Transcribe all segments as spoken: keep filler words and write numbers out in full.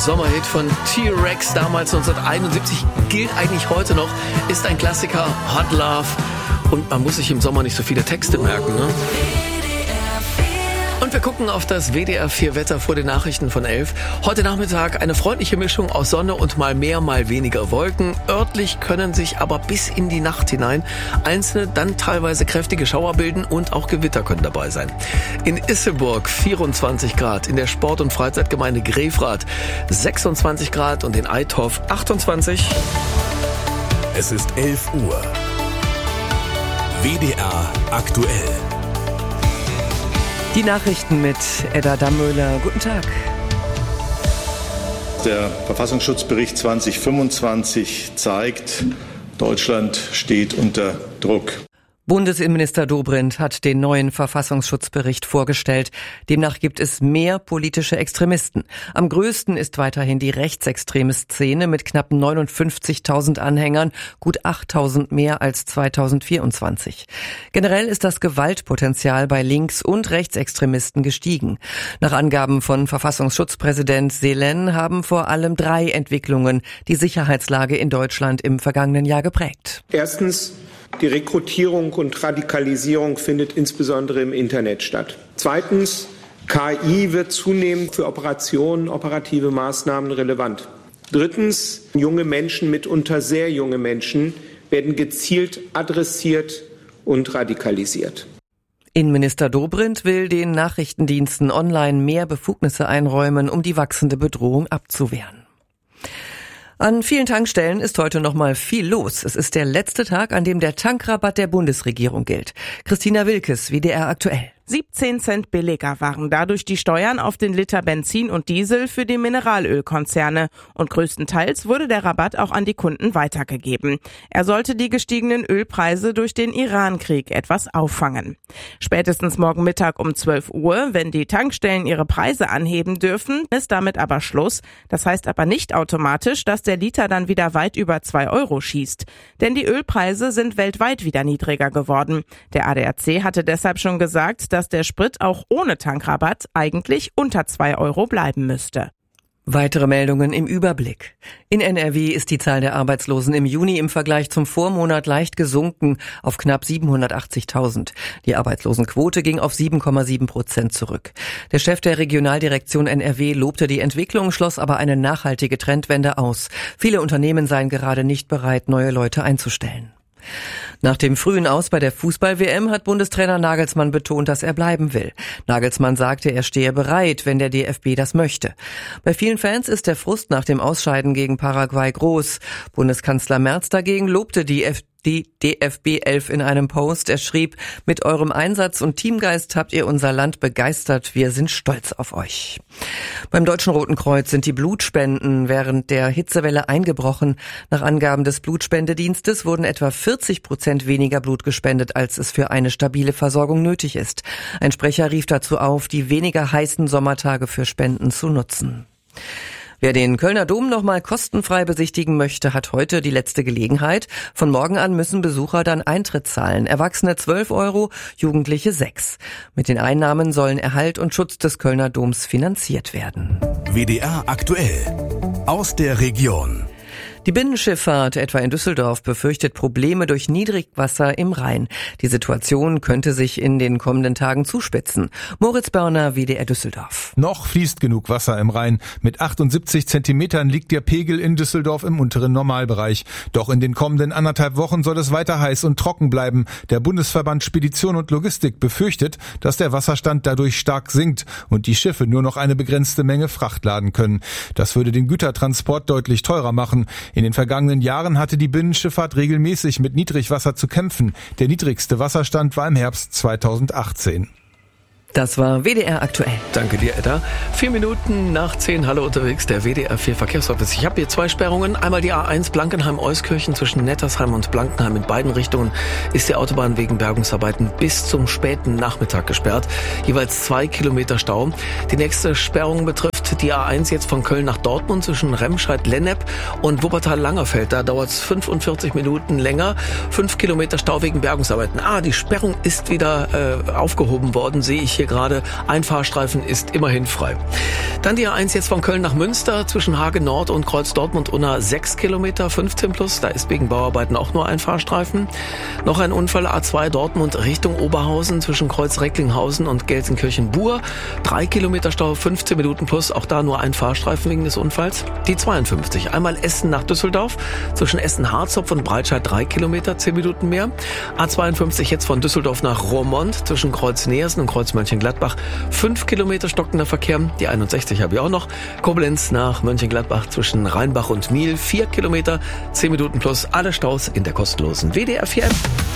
Sommerhit von T-Rex, damals neunzehnhunderteinundsiebzig, gilt eigentlich heute noch, ist ein Klassiker, Hot Love. Und man muss sich im Sommer nicht so viele Texte merken, ne? Und wir gucken auf das W D R vier Wetter vor den Nachrichten von elf. Heute Nachmittag eine freundliche Mischung aus Sonne und mal mehr, mal weniger Wolken. Örtlich können sich aber bis in die Nacht hinein einzelne, dann teilweise kräftige Schauer bilden und auch Gewitter können dabei sein. In Isselburg vierundzwanzig Grad, in der Sport- und Freizeitgemeinde Grefrath sechsundzwanzig Grad und in Eitorf achtundzwanzig. Es ist elf Uhr. W D R aktuell. Die Nachrichten mit Edda Dammöhler. Guten Tag. Der Verfassungsschutzbericht zwanzig fünfundzwanzig zeigt, Deutschland steht unter Druck. Bundesinnenminister Dobrindt hat den neuen Verfassungsschutzbericht vorgestellt. Demnach gibt es mehr politische Extremisten. Am größten ist weiterhin die rechtsextreme Szene mit knapp neunundfünfzigtausend Anhängern, gut achttausend mehr als zweitausendvierundzwanzig. Generell ist das Gewaltpotenzial bei Links- und Rechtsextremisten gestiegen. Nach Angaben von Verfassungsschutzpräsident Selen haben vor allem drei Entwicklungen die Sicherheitslage in Deutschland im vergangenen Jahr geprägt. Erstens, die Rekrutierung und Radikalisierung findet insbesondere im Internet statt. Zweitens, K I wird zunehmend für Operationen, operative Maßnahmen relevant. Drittens, junge Menschen, mitunter sehr junge Menschen, werden gezielt adressiert und radikalisiert. Innenminister Dobrindt will den Nachrichtendiensten online mehr Befugnisse einräumen, um die wachsende Bedrohung abzuwehren. An vielen Tankstellen ist heute noch mal viel los. Es ist der letzte Tag, an dem der Tankrabatt der Bundesregierung gilt. Christina Wilkes, W D R aktuell. siebzehn Cent billiger waren dadurch die Steuern auf den Liter Benzin und Diesel für die Mineralölkonzerne. Und größtenteils wurde der Rabatt auch an die Kunden weitergegeben. Er sollte die gestiegenen Ölpreise durch den Iran-Krieg etwas auffangen. Spätestens morgen Mittag um zwölf Uhr, wenn die Tankstellen ihre Preise anheben dürfen, ist damit aber Schluss. Das heißt aber nicht automatisch, dass der Liter dann wieder weit über zwei Euro schießt. Denn die Ölpreise sind weltweit wieder niedriger geworden. Der A D A C hatte deshalb schon gesagt, dass der Sprit auch ohne Tankrabatt eigentlich unter zwei Euro bleiben müsste. Weitere Meldungen im Überblick. In N R W ist die Zahl der Arbeitslosen im Juni im Vergleich zum Vormonat leicht gesunken auf knapp siebenhundertachtzigtausend. Die Arbeitslosenquote ging auf sieben Komma sieben Prozent zurück. Der Chef der Regionaldirektion N R W lobte die Entwicklung, schloss aber eine nachhaltige Trendwende aus. Viele Unternehmen seien gerade nicht bereit, neue Leute einzustellen. Nach dem frühen Aus bei der Fußball-W M hat Bundestrainer Nagelsmann betont, dass er bleiben will. Nagelsmann sagte, er stehe bereit, wenn der D F B das möchte. Bei vielen Fans ist der Frust nach dem Ausscheiden gegen Paraguay groß. Bundeskanzler Merz dagegen lobte die F Die D F B elf in einem Post. Er schrieb, mit eurem Einsatz und Teamgeist habt ihr unser Land begeistert. Wir sind stolz auf euch. Beim Deutschen Roten Kreuz sind die Blutspenden während der Hitzewelle eingebrochen. Nach Angaben des Blutspendedienstes wurden etwa vierzig Prozent weniger Blut gespendet, als es für eine stabile Versorgung nötig ist. Ein Sprecher rief dazu auf, die weniger heißen Sommertage für Spenden zu nutzen. Wer den Kölner Dom nochmal kostenfrei besichtigen möchte, hat heute die letzte Gelegenheit. Von morgen an müssen Besucher dann Eintritt zahlen. Erwachsene zwölf Euro, Jugendliche sechs. Mit den Einnahmen sollen Erhalt und Schutz des Kölner Doms finanziert werden. W D R aktuell. Aus der Region. Die Binnenschifffahrt, etwa in Düsseldorf, befürchtet Probleme durch Niedrigwasser im Rhein. Die Situation könnte sich in den kommenden Tagen zuspitzen. Moritz Börner, W D R Düsseldorf. Noch fließt genug Wasser im Rhein. Mit achtundsiebzig Zentimetern liegt der Pegel in Düsseldorf im unteren Normalbereich. Doch in den kommenden anderthalb Wochen soll es weiter heiß und trocken bleiben. Der Bundesverband Spedition und Logistik befürchtet, dass der Wasserstand dadurch stark sinkt und die Schiffe nur noch eine begrenzte Menge Fracht laden können. Das würde den Gütertransport deutlich teurer machen. In den vergangenen Jahren hatte die Binnenschifffahrt regelmäßig mit Niedrigwasser zu kämpfen. Der niedrigste Wasserstand war im Herbst zweitausendachtzehn. Das war W D R aktuell. Danke dir, Edda. Vier Minuten nach zehn, hallo unterwegs, der W D R vier Verkehrsservice. Ich habe hier zwei Sperrungen. Einmal die A eins Blankenheim-Euskirchen zwischen Nettersheim und Blankenheim. In beiden Richtungen ist die Autobahn wegen Bergungsarbeiten bis zum späten Nachmittag gesperrt. Jeweils zwei Kilometer Stau. Die nächste Sperrung betrifft läuft die A eins jetzt von Köln nach Dortmund zwischen Remscheid-Lennep und Wuppertal-Langerfeld. Da dauert es fünfundvierzig Minuten länger. Fünf Kilometer Stau wegen Bergungsarbeiten. Ah, die Sperrung ist wieder äh, aufgehoben worden, sehe ich hier gerade. Ein Fahrstreifen ist immerhin frei. Dann die A eins jetzt von Köln nach Münster zwischen Hagen Nord und Kreuz Dortmund-Unna sechs Kilometer, fünfzehn plus. Da ist wegen Bauarbeiten auch nur ein Fahrstreifen. Noch ein Unfall, A zwei Dortmund Richtung Oberhausen zwischen Kreuz Recklinghausen und Gelsenkirchen-Buhr. Drei Kilometer Stau, fünfzehn Minuten plus. Auch da nur ein Fahrstreifen wegen des Unfalls. Die zweiundfünfzig. Einmal Essen nach Düsseldorf. Zwischen Essen-Harzopf und Breitscheid drei Kilometer, zehn Minuten mehr. A zweiundfünfzig jetzt von Düsseldorf nach Roermond zwischen Kreuz Neersen und Kreuz Mönchengladbach. fünf Kilometer stockender Verkehr. Die einundsechzig habe ich auch noch. Koblenz nach Mönchengladbach zwischen Rheinbach und Miel. vier Kilometer, zehn Minuten plus. Alle Staus in der kostenlosen W D R vier App.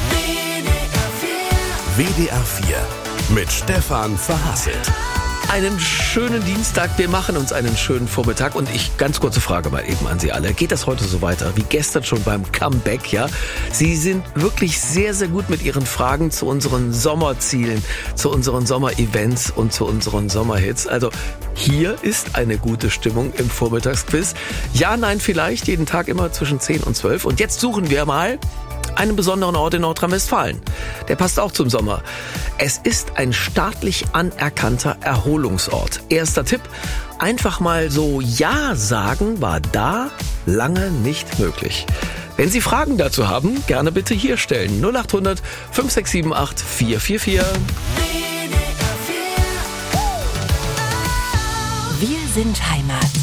W D R vier mit Stefan Verhasselt. Einen schönen Dienstag, wir machen uns einen schönen Vormittag und ich, ganz kurze Frage mal eben an Sie alle. Geht das heute so weiter wie gestern schon beim Comeback, ja? Sie sind wirklich sehr, sehr gut mit Ihren Fragen zu unseren Sommerzielen, zu unseren Sommerevents und zu unseren Sommerhits. Also hier ist eine gute Stimmung im Vormittagsquiz. Ja, nein, vielleicht, jeden Tag immer zwischen zehn und zwölf. Und jetzt suchen wir mal einen besonderen Ort in Nordrhein-Westfalen. Der passt auch zum Sommer. Es ist ein staatlich anerkannter Erholungsort. Erster Tipp, einfach mal so Ja sagen, war da lange nicht möglich. Wenn Sie Fragen dazu haben, gerne bitte hier stellen. null acht hundert fünf sechs sieben acht vier vier vier. Wir sind Heimat.